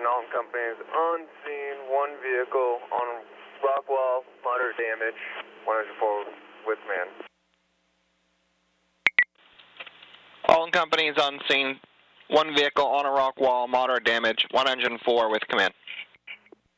Alton Companies on scene, one vehicle on rock wall, moderate damage, 104 with command. Alton Companies on scene, one vehicle on a rock wall, moderate damage, 104 with command.